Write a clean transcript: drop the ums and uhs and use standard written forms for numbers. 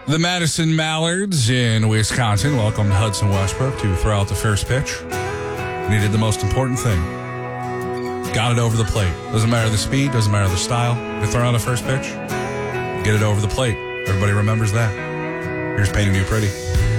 The Madison Mallards in Wisconsin welcomed Hudson Westbrook to throw out the first pitch. And he did the most important thing. Got it over the plate. Doesn't matter the speed, doesn't matter the style. You throw out the first pitch, get it over the plate. Everybody remembers that. Here's Painting You Pretty.